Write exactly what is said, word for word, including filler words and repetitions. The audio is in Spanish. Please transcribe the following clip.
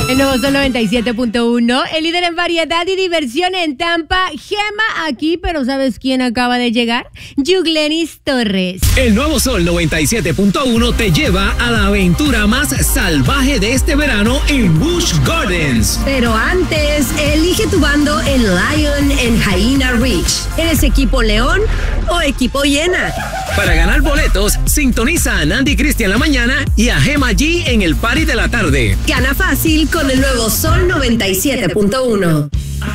El nuevo Sol noventa y siete punto uno, el líder en variedad y diversión en Tampa. Gema aquí, pero ¿sabes quién acaba de llegar? Yuglenis Torres. El nuevo Sol noventa y siete punto uno te lleva a la aventura más salvaje de este verano en Busch Gardens. Pero antes, elige tu bando en Lion en Hyena Ridge. ¿Eres equipo León o equipo Hiena? Para ganar boletos, sintoniza a Nandy Cristi en la mañana y a Gema G en el party de la tarde. Gana fácil con el nuevo Sol noventa y siete punto uno.